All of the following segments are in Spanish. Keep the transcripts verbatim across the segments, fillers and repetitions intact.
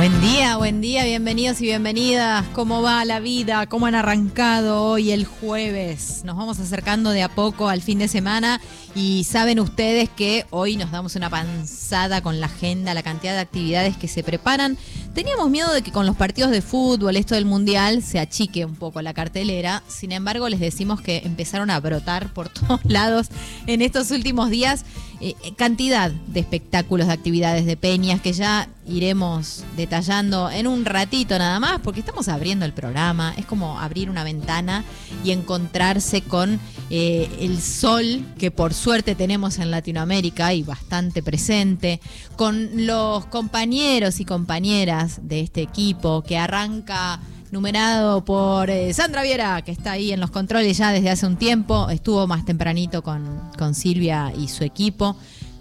Buen día, buen día, bienvenidos y bienvenidas. ¿Cómo va la vida? ¿Cómo han arrancado hoy el jueves? Nos vamos acercando de a poco al fin de semana y saben ustedes que hoy nos damos una panzada con la agenda, la cantidad de actividades que se preparan. Teníamos miedo de que con los partidos de fútbol, esto del mundial, se achique un poco la cartelera. Sin embargo, les decimos que empezaron a brotar por todos lados en estos últimos días eh, cantidad de espectáculos, de actividades, de peñas que ya iremos detallando en un ratito nada más, porque estamos abriendo el programa. Es como abrir una ventana y encontrarse con eh, el sol que por suerte tenemos en Latinoamérica y bastante presente, con los compañeros y compañeras de este equipo que arranca numerado por eh, Sandra Viera, que está ahí en los controles ya desde hace un tiempo. Estuvo más tempranito con, con Silvia y su equipo.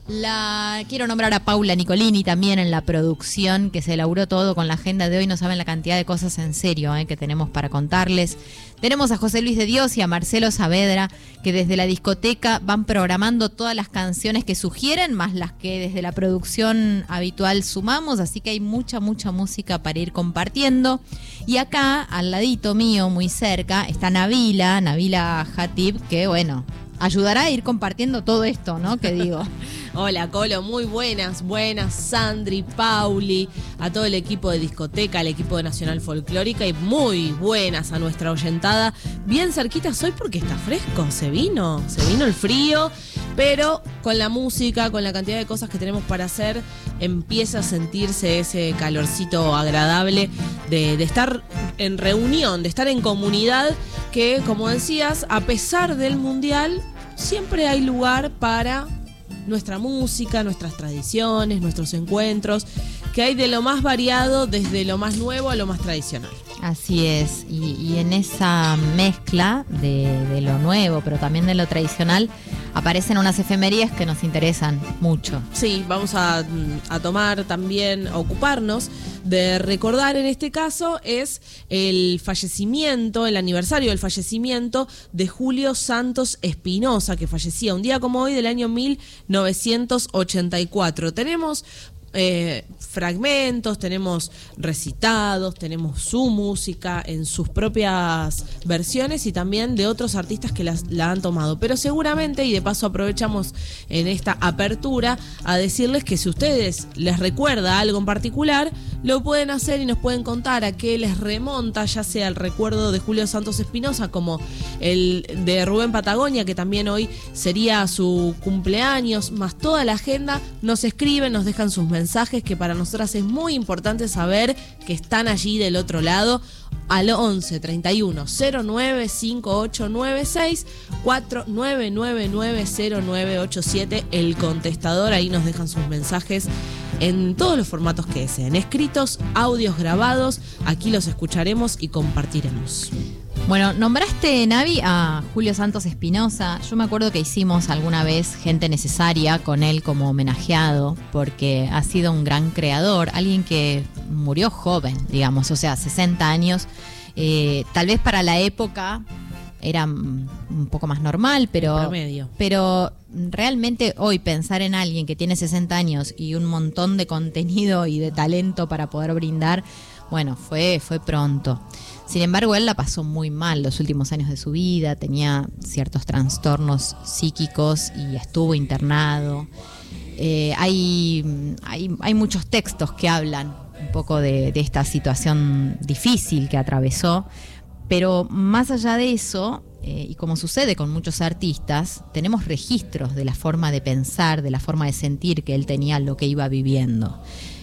La quiero nombrar a Paula Nicolini también en la producción, que se elaboró todo con la agenda de hoy. No saben la cantidad de cosas en serio eh, que tenemos para contarles. Tenemos a José Luis de Dios y a Marcelo Saavedra, que desde la discoteca van programando todas las canciones que sugieren, más las que desde la producción habitual sumamos. Así que hay mucha, mucha música para ir compartiendo. Y acá, al ladito mío, muy cerca, está Nabila, Nabila Hatib, que bueno, ayudará a ir compartiendo todo esto, ¿no? Que digo. Hola, Colo, muy buenas, buenas, Sandri, Pauli, a todo el equipo de discoteca, al equipo de Nacional Folclórica y muy buenas a nuestra oyentada. Bien cerquitas hoy porque está fresco, se vino, se vino el frío, pero con la música, con la cantidad de cosas que tenemos para hacer, empieza a sentirse ese calorcito agradable de, de estar en reunión, de estar en comunidad, que como decías, a pesar del mundial, siempre hay lugar para nuestra música, nuestras tradiciones, nuestros encuentros, que hay de lo más variado, desde lo más nuevo a lo más tradicional. Así es, y, y en esa mezcla de, de lo nuevo, pero también de lo tradicional, aparecen unas efemérides que nos interesan mucho. Sí, vamos a, a tomar también, a ocuparnos de recordar, en este caso, es el fallecimiento, el aniversario del fallecimiento de Julio Santos Espinosa, que fallecía un día como hoy del año mil novecientos ochenta y cuatro. Tenemos Eh, fragmentos, tenemos recitados, tenemos su música en sus propias versiones y también de otros artistas que las, la han tomado. Pero seguramente, y de paso aprovechamos en esta apertura a decirles que si ustedes les recuerda algo en particular, lo pueden hacer y nos pueden contar a qué les remonta, ya sea el recuerdo de Julio Santos Espinosa como el de Rubén Patagonia, que también hoy sería su cumpleaños, más toda la agenda. Nos escriben, nos dejan sus mensajes. mensajes que para nosotras es muy importante saber que están allí del otro lado, al once treinta y uno cero nueve cinco ocho nueve seis cuatro nueve nueve nueve cero nueve ocho siete, el contestador. Ahí nos dejan sus mensajes en todos los formatos que deseen, escritos, audios grabados. Aquí los escucharemos y compartiremos. Bueno, nombraste, Navi, a Julio Santos Espinosa. Yo me acuerdo que hicimos alguna vez Gente Necesaria con él como homenajeado, porque ha sido un gran creador, alguien que murió joven, digamos, o sea, sesenta años. Eh, tal vez para la época era un poco más normal, pero, promedio. pero realmente hoy pensar en alguien que tiene sesenta años y un montón de contenido y de talento para poder brindar, bueno, fue, fue pronto. Sin embargo, él la pasó muy mal los últimos años de su vida, tenía ciertos trastornos psíquicos y estuvo internado. Eh, hay, hay, hay muchos textos que hablan un poco de, de esta situación difícil que atravesó, pero más allá de eso, eh, y como sucede con muchos artistas, tenemos registros de la forma de pensar, de la forma de sentir que él tenía lo que iba viviendo.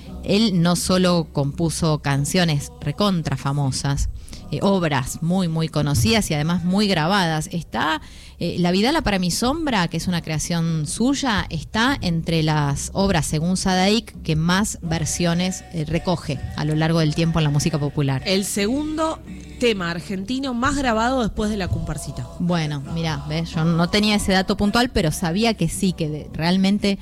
Él no solo compuso canciones recontra famosas, eh, obras muy, muy conocidas y además muy grabadas. Está eh, La Vidala para mi sombra, que es una creación suya, está entre las obras, según Sadaic, que más versiones eh, recoge a lo largo del tiempo en la música popular. El segundo tema argentino más grabado después de La Comparsita. Bueno, mirá, ¿ves? Yo no tenía ese dato puntual, pero sabía que sí, que de, realmente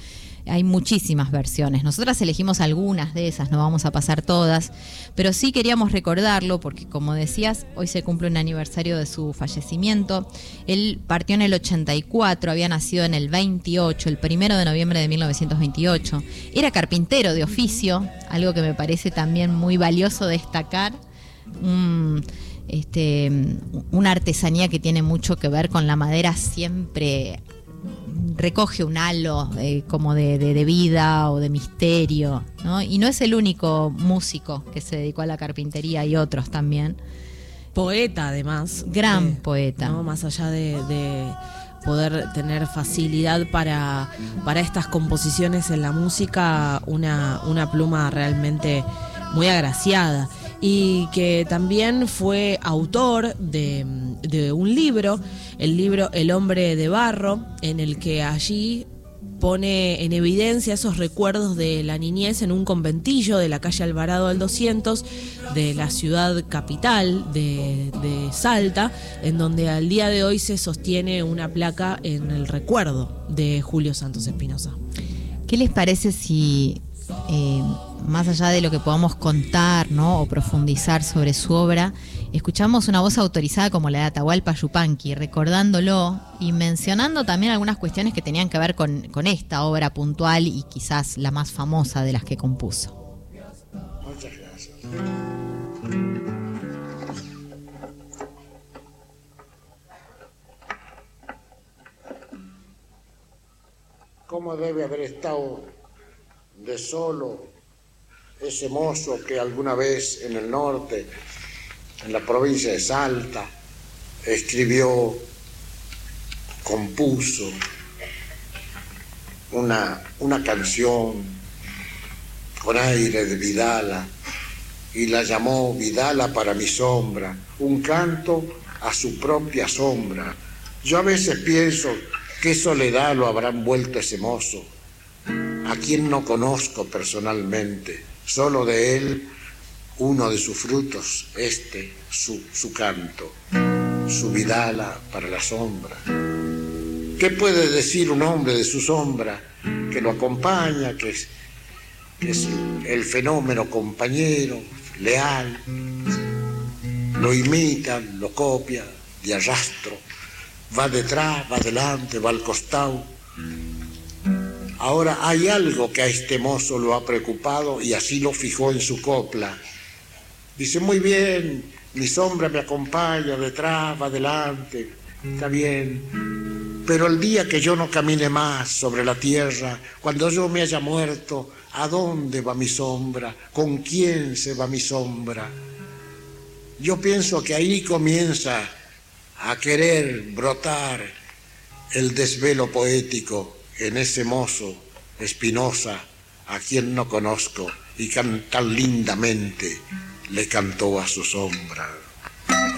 hay muchísimas versiones. Nosotras elegimos algunas de esas, no vamos a pasar todas, pero sí queríamos recordarlo porque, como decías, hoy se cumple un aniversario de su fallecimiento. Él partió en el ochenta y cuatro, había nacido en el veintiocho, el primero de noviembre de mil novecientos veintiocho. Era carpintero de oficio, algo que me parece también muy valioso destacar. Un, este, una artesanía que tiene mucho que ver con la madera, siempre recoge un halo eh, como de, de, de vida o de misterio, ¿no? Y no es el único músico que se dedicó a la carpintería, hay otros también. Poeta, además. Gran eh, poeta. ¿no? Más allá de, de poder tener facilidad para, para estas composiciones en la música, una, una pluma realmente muy agraciada. Y que también fue autor de, de un libro, el libro El hombre de barro, en el que allí pone en evidencia esos recuerdos de la niñez en un conventillo de la calle Alvarado al doscientos de la ciudad capital de, de Salta, en donde al día de hoy se sostiene una placa en el recuerdo de Julio Santos Espinosa. ¿Qué les parece si... Eh, más allá de lo que podamos contar, ¿no?, o profundizar sobre su obra, escuchamos una voz autorizada como la de Atahualpa Yupanqui, recordándolo y mencionando también algunas cuestiones que tenían que ver con, con esta obra puntual y quizás la más famosa de las que compuso? Muchas gracias. ¿Cómo debe haber estado de solo ese mozo que alguna vez en el norte, en la provincia de Salta, escribió, compuso una, una canción con aire de Vidala y la llamó Vidala para mi sombra, un canto a su propia sombra? Yo a veces pienso qué soledad lo habrán vuelto ese mozo, a quien no conozco personalmente, solo de él uno de sus frutos, este, su, su canto, su Vidala para la sombra. ¿Qué puede decir un hombre de su sombra que lo acompaña, que es, que es el fenómeno compañero, leal? Lo imita, lo copia, de arrastro, va detrás, va adelante, va al costado. Ahora hay algo que a este mozo lo ha preocupado y así lo fijó en su copla. Dice, muy bien, mi sombra me acompaña, detrás, va adelante, está bien. Pero el día que yo no camine más sobre la tierra, cuando yo me haya muerto, ¿a dónde va mi sombra? ¿Con quién se va mi sombra? Yo pienso que ahí comienza a querer brotar el desvelo poético en ese mozo Espinosa, a quien no conozco y que tan lindamente le cantó a su sombra.